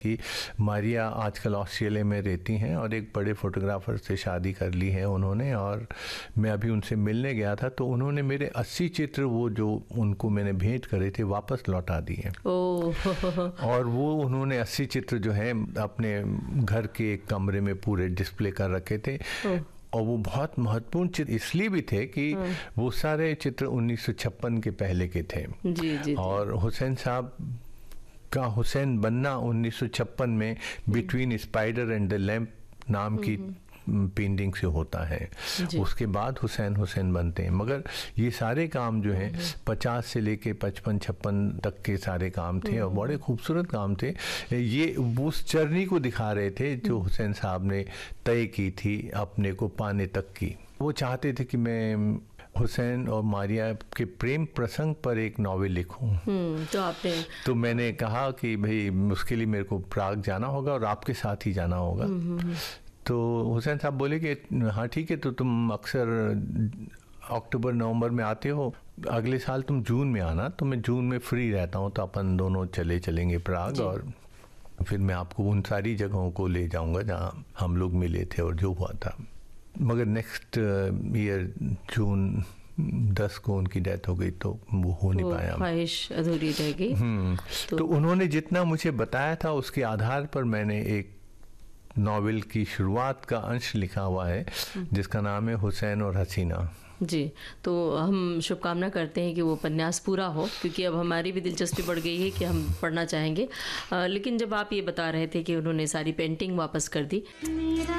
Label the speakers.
Speaker 1: कि मारिया आजकल ऑस्ट्रेलिया में रहती हैं और एक बड़े फोटोग्राफर से शादी कर ली है उन्होंने, और मैं अभी उनसे मिलने गया था तो उन्होंने मेरे 80 चित्र वो जो उनको मैंने भेंट करे थे वापस लौटा दिए। और वो उन्होंने 80 चित्र जो है अपने घर के एक कमरे में पूरे डिस्प्ले कर रखे थे। और वो बहुत महत्वपूर्ण चित्र इसलिए भी थे कि वो सारे चित्र 1956 के पहले के थे।
Speaker 2: जी।
Speaker 1: और हुसैन साहब का हुसैन बनना 1956 में between spider and the lamp नाम की पेंटिंग से होता है। उसके बाद हुसैन बनते हैं। मगर ये सारे काम जो हैं 50 से लेके 55-56 तक के सारे काम थे और बड़े खूबसूरत काम थे। ये उस जर्नी को दिखा रहे थे जो हुसैन साहब ने तय की थी अपने को पाने तक की। वो चाहते थे कि मैं हुसैन और मारिया के प्रेम प्रसंग पर एक नॉवेल लिखूं। तो मैंने कहा कि भाई उसके लिए मेरे को प्राग जाना होगा और आपके साथ ही जाना होगा। तो हुसैन साहब बोले कि हाँ ठीक है, तो तुम अक्सर अक्टूबर नवंबर में आते हो, अगले साल तुम जून में आना, तो मैं जून में फ्री रहता हूँ, तो अपन दोनों चलेंगे प्राग और फिर मैं आपको उन सारी जगहों को ले जाऊँगा जहाँ हम लोग मिले थे और जो हुआ था। मगर नेक्स्ट ईयर जून 10 को उनकी डेथ हो गई, तो वो हो नहीं पाया,
Speaker 2: ख्वाहिश अधूरी रह गई।
Speaker 1: तो उन्होंने जितना मुझे बताया था उसके आधार पर मैंने एक नॉवेल की शुरुआत का अंश लिखा हुआ है जिसका नाम है हुसैन और हसीना।
Speaker 2: जी, तो हम शुभकामना करते हैं कि वो उपन्यास पूरा हो, क्योंकि अब हमारी भी दिलचस्पी बढ़ गई है कि हम पढ़ना चाहेंगे। लेकिन जब आप ये बता रहे थे कि उन्होंने सारी पेंटिंग वापस कर दी,